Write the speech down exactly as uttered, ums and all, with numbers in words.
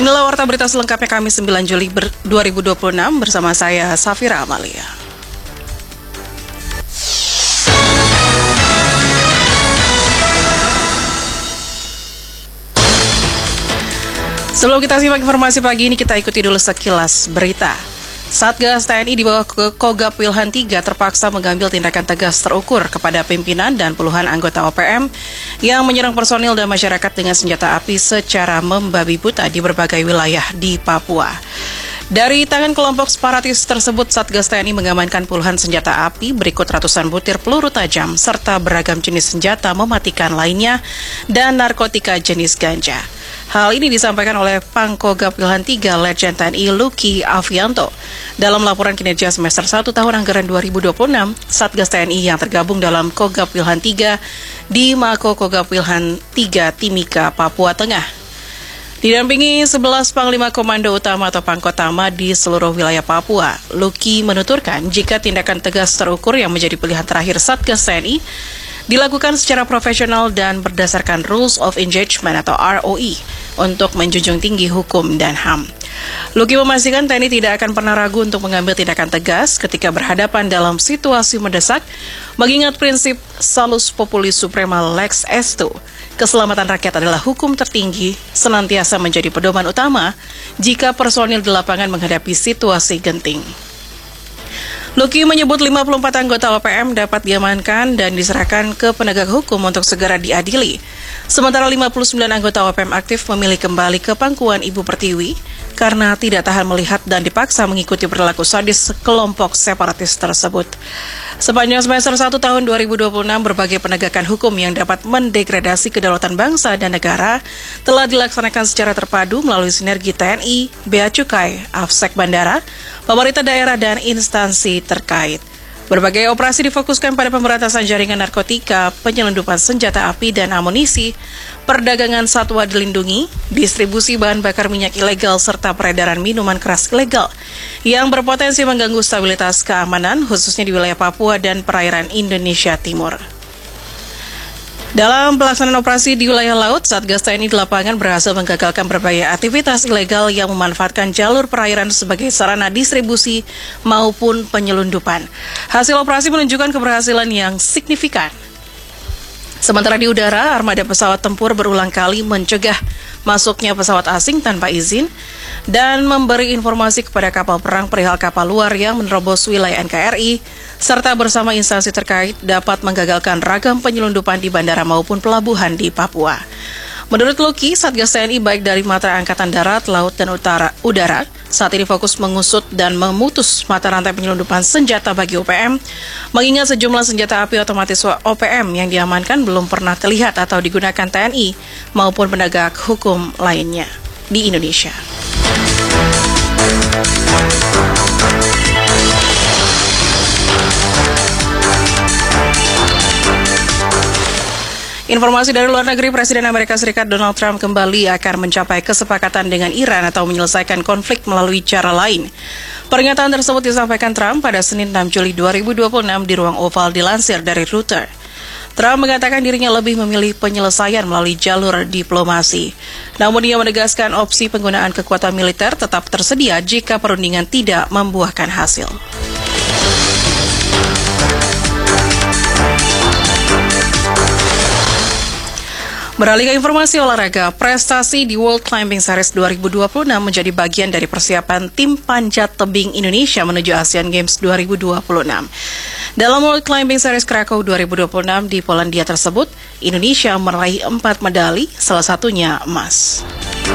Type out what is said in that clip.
Inilah warta berita selengkapnya Kamis sembilan Juli dua ribu dua puluh enam bersama saya Safira Amalia. Sebelum kita simak informasi pagi ini, kita ikuti dulu sekilas berita. Satgas T N I di bawah Kogab Wilhan tiga terpaksa mengambil tindakan tegas terukur kepada pimpinan dan puluhan anggota O P M yang menyerang personil dan masyarakat dengan senjata api secara membabi buta di berbagai wilayah di Papua. Dari tangan kelompok separatis tersebut, Satgas T N I mengamankan puluhan senjata api, berikut ratusan butir peluru tajam, serta beragam jenis senjata mematikan lainnya, dan narkotika jenis ganja. Hal ini disampaikan oleh Pangkogab Wilhan tiga Letjen T N I Luki Avianto. Dalam laporan kinerja semester satu tahun anggaran dua ribu dua puluh enam, Satgas T N I yang tergabung dalam Kogab Wilhan tiga di Mako Kogab Wilhan tiga Timika, Papua Tengah. Didampingi sebelas Panglima Komando Utama atau Pangkotama di seluruh wilayah Papua, Luki menuturkan jika tindakan tegas terukur yang menjadi pilihan terakhir Satgas T N I dilakukan secara profesional dan berdasarkan Rules of Engagement atau R O E untuk menjunjung tinggi hukum dan H A M. Luki memastikan T N I tidak akan pernah ragu untuk mengambil tindakan tegas ketika berhadapan dalam situasi mendesak, mengingat prinsip Salus Populi Suprema Lex Estu. Keselamatan rakyat adalah hukum tertinggi, senantiasa menjadi pedoman utama jika personil di lapangan menghadapi situasi genting. Luki menyebut lima puluh empat anggota O P M dapat diamankan dan diserahkan ke penegak hukum untuk segera diadili. Sementara lima puluh sembilan anggota O P M aktif memilih kembali ke pangkuan Ibu Pertiwi karena tidak tahan melihat dan dipaksa mengikuti perilaku sadis kelompok separatis tersebut. Sepanjang semester satu tahun dua ribu dua puluh enam, berbagai penegakan hukum yang dapat mendegradasi kedaulatan bangsa dan negara telah dilaksanakan secara terpadu melalui sinergi T N I, Bea Cukai, Afsek Bandara, pemerintah daerah, dan instansi terkait. Berbagai operasi difokuskan pada pemberantasan jaringan narkotika, penyelundupan senjata api dan amunisi, perdagangan satwa dilindungi, distribusi bahan bakar minyak ilegal, serta peredaran minuman keras ilegal yang berpotensi mengganggu stabilitas keamanan, khususnya di wilayah Papua dan perairan Indonesia Timur. Dalam pelaksanaan operasi di wilayah laut, Satgas T N I di lapangan berhasil menggagalkan berbagai aktivitas ilegal yang memanfaatkan jalur perairan sebagai sarana distribusi maupun penyelundupan. Hasil operasi menunjukkan keberhasilan yang signifikan. Sementara di udara, armada pesawat tempur berulang kali mencegah masuknya pesawat asing tanpa izin dan memberi informasi kepada kapal perang perihal kapal luar yang menerobos wilayah N K R I, serta bersama instansi terkait dapat menggagalkan ragam penyelundupan di bandara maupun pelabuhan di Papua. Menurut Luki, Satgas T N I baik dari mata angkatan darat, laut, dan utara, udara saat ini fokus mengusut dan memutus mata rantai penyelundupan senjata bagi O P M, mengingat sejumlah senjata api otomatis O P M yang diamankan belum pernah terlihat atau digunakan T N I maupun penegak hukum lainnya di Indonesia. Informasi dari luar negeri, Presiden Amerika Serikat Donald Trump kembali akan mencapai kesepakatan dengan Iran atau menyelesaikan konflik melalui cara lain. Pernyataan tersebut disampaikan Trump pada Senin enam Juli dua ribu dua puluh enam di ruang oval dilansir dari Reuters. Trump mengatakan dirinya lebih memilih penyelesaian melalui jalur diplomasi. Namun dia menegaskan opsi penggunaan kekuatan militer tetap tersedia jika perundingan tidak membuahkan hasil. Beralih ke informasi olahraga, prestasi di World Climbing Series dua ribu dua puluh enam menjadi bagian dari persiapan tim panjat tebing Indonesia menuju Asian Games dua ribu dua puluh enam. Dalam World Climbing Series Krakow dua ribu dua puluh enam di Polandia tersebut, Indonesia meraih empat medali, salah satunya emas.